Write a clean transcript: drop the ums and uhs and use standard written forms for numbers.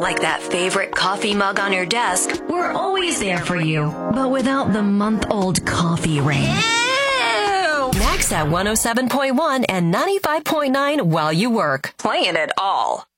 Like that favorite coffee mug on your desk, we're always there for you, but without the month-old coffee rain. Next at 107.1 and 95.9 while you work. Playing it all.